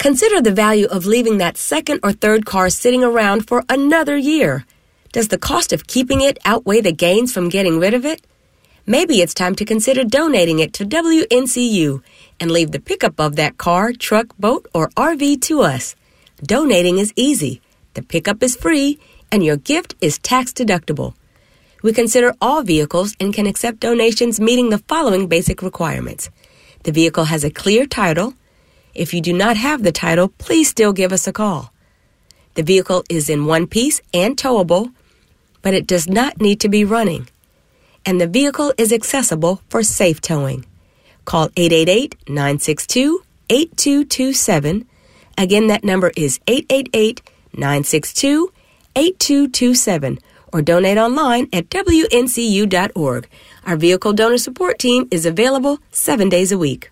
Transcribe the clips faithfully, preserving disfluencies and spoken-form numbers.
Consider the value of leaving that second or third car sitting around for another year. Does the cost of keeping it outweigh the gains from getting rid of it? Maybe it's time to consider donating it to W N C U and leave the pickup of that car, truck, boat, or R V to us. Donating is easy, the pickup is free, and your gift is tax deductible. We consider all vehicles and can accept donations meeting the following basic requirements. The vehicle has a clear title. If you do not have the title, please still give us a call. The vehicle is in one piece and towable, but it does not need to be running. And the vehicle is accessible for safe towing. Call eight eight eight, nine six two, eight two two seven. Again, that number is eight eight eight, nine six two, eight two two seven, or donate online at W N C U dot org. Our vehicle donor support team is available seven days a week.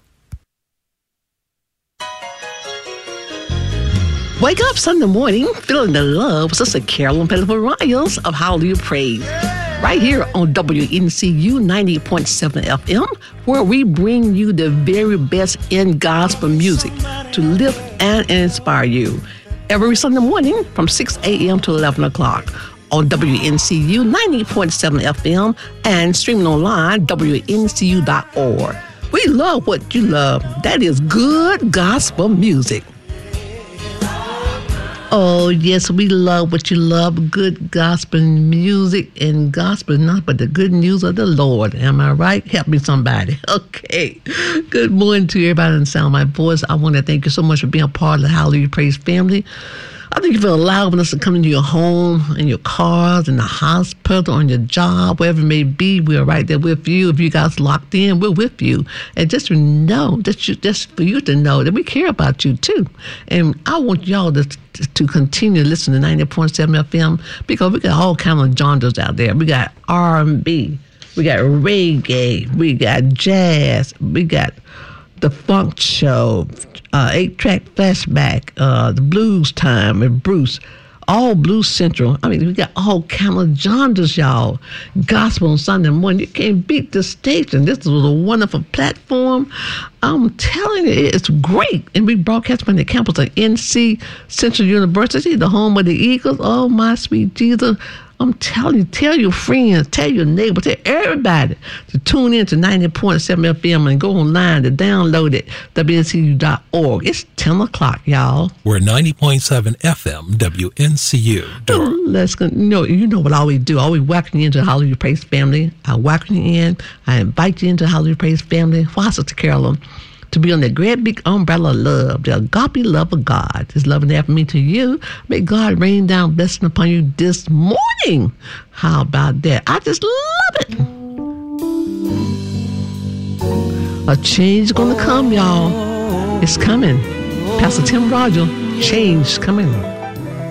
Wake up Sunday morning feeling the love with Sister Carolyn Pettiford-Riles of Hallelujah Praise. Right here on W N C U ninety point seven F M, where we bring you the very best in gospel music to lift and inspire you. Every Sunday morning from six a.m. to eleven o'clock on W N C U ninety point seven F M and streaming online, W N C U dot org. We love what you love. That is good gospel music. Oh, yes, we love what you love, good gospel music, and gospel not but the good news of the Lord. Am I right? Help me somebody. Okay. Good morning to everybody in the sound of my voice. I want to thank you so much for being a part of the Hallelujah Praise family. I thank you for allowing us to come into your home, in your cars, in the hospital, on your job, wherever it may be. We're right there with you. If you guys locked in, we're with you. And just to know, just, you, just for you to know that we care about you too. And I want y'all to to continue to listen to ninety point seven F M because we got all kinds of genres out there. We got R and B, we got reggae, we got jazz, we got the funk show, uh, eight-track flashback, uh, the blues time with Bruce, all Blues Central. I mean, we got all kind of genres, y'all. Gospel on Sunday morning. You can't beat the station. This was a wonderful platform. I'm telling you, it's great. And we broadcast from the campus of N C Central University, the home of the Eagles. Oh, my sweet Jesus. I'm telling you, tell your friends, tell your neighbors, tell everybody to tune in to ninety point seven F M and go online to download it, W N C U dot org. It's ten o'clock, y'all. We're ninety point seven F M, W N C U. Oh, let's go. You know, you know what I always do. I always welcome you into the Hallelujah Praise family. I welcome you in. I invite you into the Hallelujah Praise family. For Sister Carolyn to be on the great big umbrella of love, the agape love of God. His love and that from me to you. May God rain down blessing upon you this morning. How about that? I just love it. A change is going to come, y'all. It's coming. Pastor Tim Rogers, change coming.